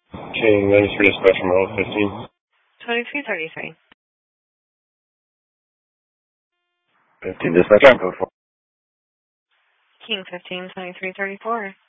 King 93 dispatch from Roll 15. 2333. 15 dispatch on code 4. King 15, 2334.